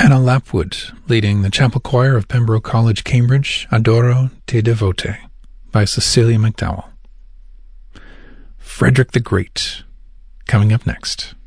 Hannah Lapwood, leading the chapel choir of Pembroke College, Cambridge, Adoro Te Devote, by Cecilia McDowell. Frederick the Great, coming up next.